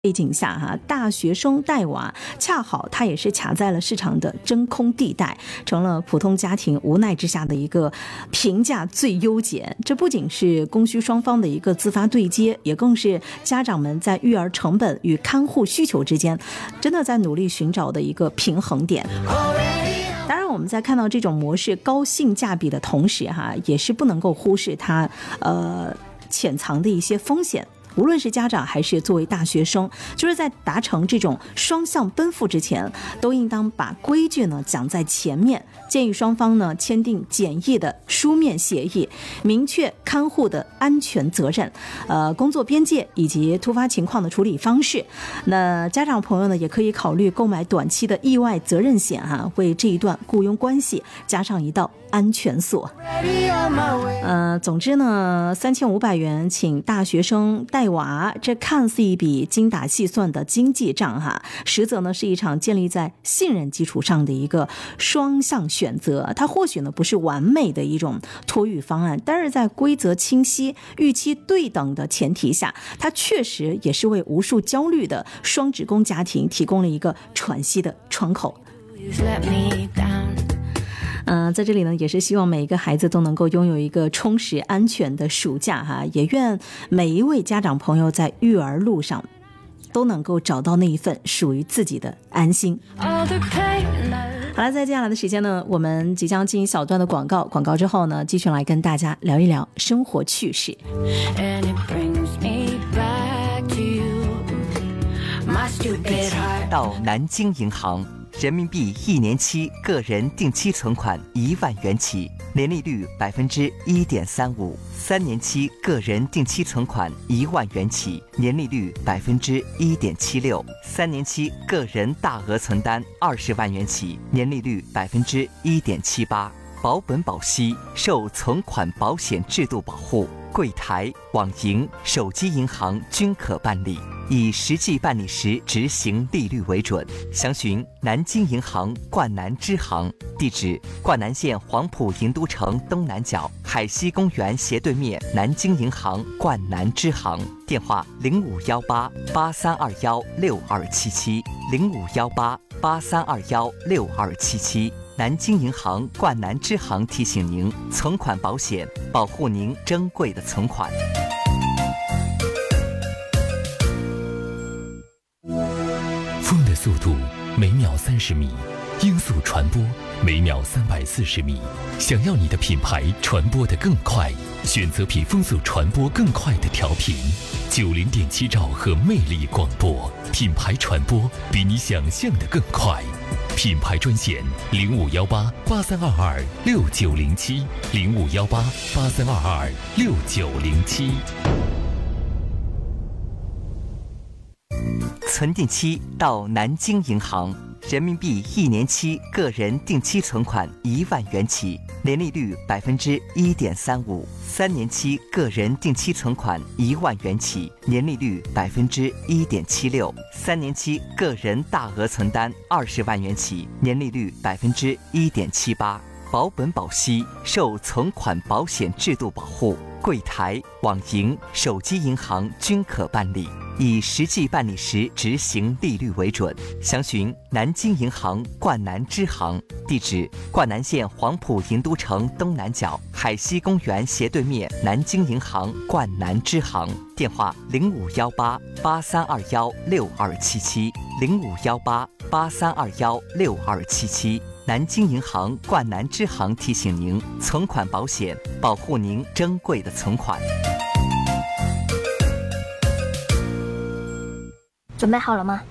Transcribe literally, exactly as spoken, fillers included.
背景下哈，大学生带娃恰好它也是卡在了市场的真空地带，成了普通家庭无奈之下的一个评价最优解。这不仅是供需双方的一个自发对接，也更是家长们在育儿成本与看护需求之间真的在努力寻找的一个平衡点。当然我们在看到这种模式高性价比的同时哈，也是不能够忽视它呃潜藏的一些风险。无论是家长还是作为大学生，就是在达成这种双向奔赴之前，都应当把规矩呢讲在前面，建议双方呢签订简易的书面协议，明确看护的安全责任、呃工作边界以及突发情况的处理方式。那家长朋友呢也可以考虑购买短期的意外责任险哈、啊，为这一段雇佣关系加上一道安全锁。呃，总之呢，三千五百元请大学生带娃，这看似一笔精打细算的经济账哈，实则呢是一场建立在信任基础上的一个双向选择。它或许呢不是完美的一种托育方案，但是在规则清晰、预期对等的前提下，它确实也是为无数焦虑的双职工家庭提供了一个喘息的窗口。嗯、呃，在这里呢，也是希望每一个孩子都能够拥有一个充实、安全的暑假哈。也愿每一位家长朋友在育儿路上都能够找到那一份属于自己的安心。好了，在接下来的时间呢，我们即将进行小段的广告，广告之后呢，继续来跟大家聊一聊生活趣事。 到南京银行。人民币一年期个人定期存款一万元起，年利率百分之一点三五；三年期个人定期存款一万元起，年利率百分之一点七六；三年期个人大额存单二十万元起，年利率百分之一点七八。保本保息，受存款保险制度保护，柜台、网银、手机银行均可办理，以实际办理时执行利率为准。详询南京银行冠南支行，地址：冠南县黄埔银都城东南角海西公园斜对面南京银行冠南支行。电话：零五幺八八三二幺六二七七，零五幺八八三二幺六二七七。南京银行冠南支行提醒您：存款保险保护您珍贵的存款。 风的速度每秒三十米，音速传播每秒三百四十米。想要你的品牌传播得更快，选择比风速传播更快的调频。九零点七兆赫魅力广播，品牌传播比你想象的更快。品牌专线零五幺八八三二二六九零七，零五幺八八三二二六九零七。 存定期到南京银行，人民币一年期个人定期存款一万元起，年利率百分之一点三五；三年期个人定期存款一万元起，年利率百分之一点七六；三年期个人大额存单二十万元起，年利率百分之一点七八。保本保息，受存款保险制度保护，柜台、网银、手机银行均可办理，以实际办理时执行利率为准。详询南京银行冠南支行，地址：冠南县黄埔银都城东南角海西公园斜对面南京银行冠南支行。电话：零五幺八八三二幺六二七七，零五幺八八三二幺六二七七。南京银行冠南支行提醒您：存款保险保护您珍贵的存款。 准备好了吗？